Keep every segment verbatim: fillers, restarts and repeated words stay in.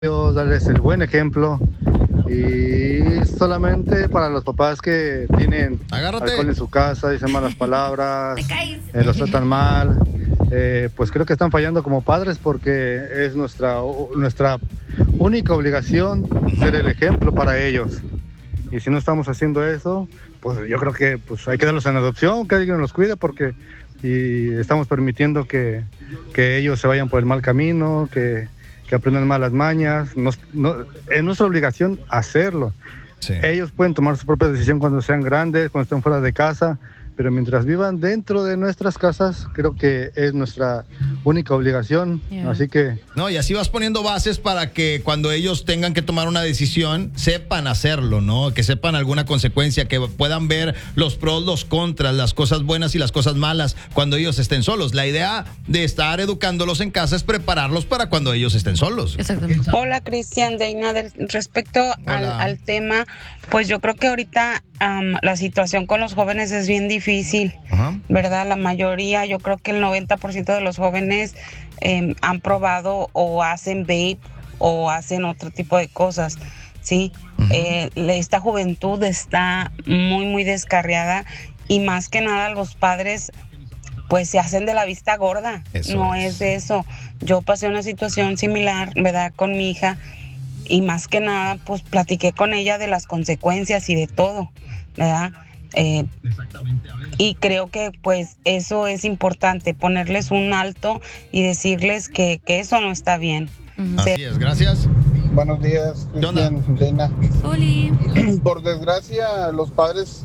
darles el buen ejemplo y solamente para los papás que tienen Agárrate. alcohol en su casa, dicen malas palabras, eh, los tratan mal, eh, pues creo que están fallando como padres porque es nuestra, nuestra única obligación ser el ejemplo para ellos. Y si no estamos haciendo eso, pues yo creo que pues hay que darlos en adopción, que alguien los cuide porque y estamos permitiendo que, que ellos se vayan por el mal camino, que que aprendan malas mañas. Nos, no, es nuestra obligación hacerlo. Sí. Ellos pueden tomar su propia decisión cuando sean grandes, cuando estén fuera de casa, pero mientras vivan dentro de nuestras casas, creo que es nuestra única obligación. Yeah. Así que... No, y así vas poniendo bases para que cuando ellos tengan que tomar una decisión, sepan hacerlo, ¿no? Que sepan alguna consecuencia, que puedan ver los pros, los contras, las cosas buenas y las cosas malas cuando ellos estén solos. La idea de estar educándolos en casa es prepararlos para cuando ellos estén solos. Exactamente. Hola, Cristian, Deina, respecto al, al tema, pues yo creo que ahorita um, la situación con los jóvenes es bien difícil, uh-huh. ¿verdad? La mayoría, yo creo que el noventa por ciento de los jóvenes eh, han probado o hacen vape o hacen otro tipo de cosas, ¿sí? Uh-huh. Eh, esta juventud está muy, muy descarriada y más que nada los padres pues se hacen de la vista gorda. Eso no es. es eso. Yo pasé una situación similar, ¿verdad? Con mi hija y más que nada pues platiqué con ella de las consecuencias y de todo, ¿verdad? Eh, y creo que pues eso es importante, ponerles un alto y decirles que, que eso no está bien. Uh-huh. Así es, gracias. Buenos días, Cristian, Reina. Oli. Por desgracia, los padres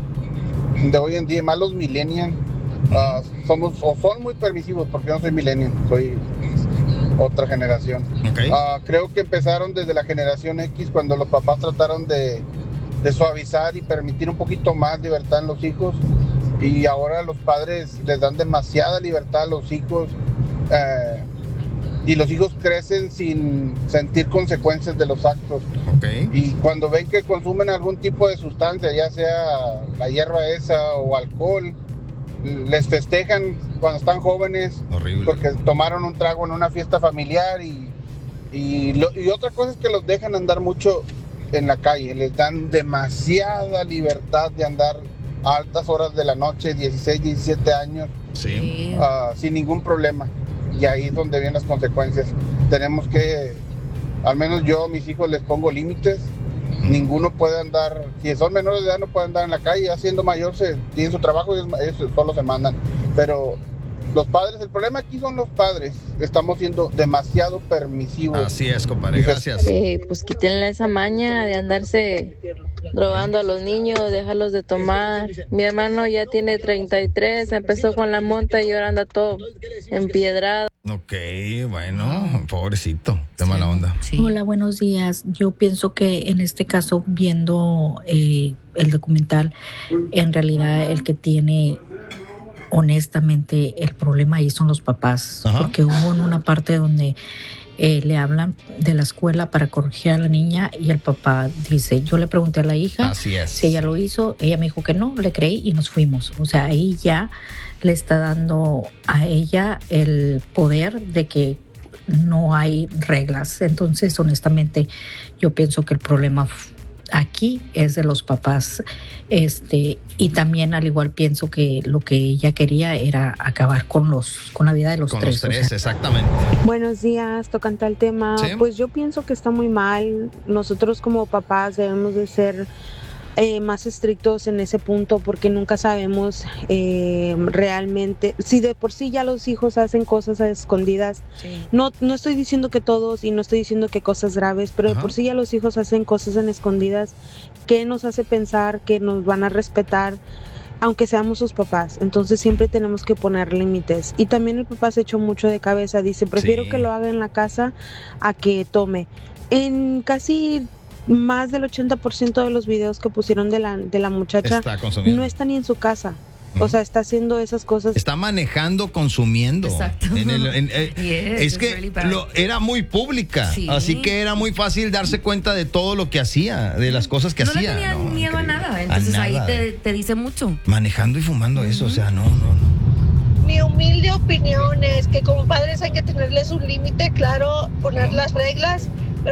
de hoy en día, más los millennials, uh, somos o son muy permisivos, porque yo no soy millennial, soy otra generación. Okay. Uh, creo que empezaron desde la generación X, cuando los papás trataron de de suavizar y permitir un poquito más libertad en los hijos, y ahora los padres les dan demasiada libertad a los hijos eh, y los hijos crecen sin sentir consecuencias de los actos. Okay. Y cuando ven que consumen algún tipo de sustancia, ya sea la hierba esa o alcohol, les festejan cuando están jóvenes. Horrible. Porque tomaron un trago en una fiesta familiar y, y, lo, y otra cosa es que los dejan andar mucho en la calle, les dan demasiada libertad de andar a altas horas de la noche, dieciséis, diecisiete años, sí. uh, sin ningún problema, y ahí es donde vienen las consecuencias. Tenemos que, al menos yo a mis hijos les pongo límites, mm. ninguno puede andar, si son menores de edad no pueden andar en la calle, ya siendo mayor se tienen su trabajo y ellos solo se mandan, pero los padres, el problema aquí son los padres, estamos siendo demasiado permisivos. Así es, compadre, gracias. Eh, pues quítenle esa maña de andarse drogando a los niños, dejarlos de tomar. Mi hermano ya tiene treinta y tres, empezó con la monta y ahora anda todo empiedrado. Ok, bueno, pobrecito, qué mala onda. Sí. Hola, buenos días. Yo pienso que en este caso, viendo eh, el documental, en realidad el que tiene... honestamente el problema ahí son los papás. Ajá. Porque hubo en una parte donde eh, le hablan de la escuela para corregir a la niña y el papá dice, yo le pregunté a la hija Así es. si ella lo hizo, ella me dijo que no, le creí y nos fuimos. O sea, ahí ya le está dando a ella el poder de que no hay reglas. Entonces, honestamente, yo pienso que el problema aquí es de los papás, este, y también al igual pienso que lo que ella quería era acabar con los, con la vida de los con tres. Con los tres, o sea. Exactamente. Buenos días, tocante al tema. ¿Sí? Pues yo pienso que está muy mal. Nosotros como papás debemos de ser eh, más estrictos en ese punto, porque nunca sabemos eh, realmente, si de por sí ya los hijos hacen cosas a escondidas, sí. no, no estoy diciendo que todos y no estoy diciendo que cosas graves, pero Ajá. de por sí ya los hijos hacen cosas en escondidas, que nos hace pensar que nos van a respetar aunque seamos sus papás. Entonces siempre tenemos que poner límites, y también el papá se echó mucho de cabeza, dice prefiero sí. que lo haga en la casa a que tome. En casi más del ochenta por ciento de los videos que pusieron de la, de la muchacha no está ni en su casa. O sea, está haciendo esas cosas. Está manejando, consumiendo. Exacto. En el, en, eh, yes, es que really lo, era muy pública, sí. así que era muy fácil darse cuenta de todo lo que hacía, de las cosas que no hacía. Le tenía no, miedo a nada, entonces a nada. ahí te, te dice mucho. Manejando y fumando uh-huh. eso, o sea, no, no, no. Mi humilde opinión es que como padres hay que tenerles un límite, claro, poner las reglas,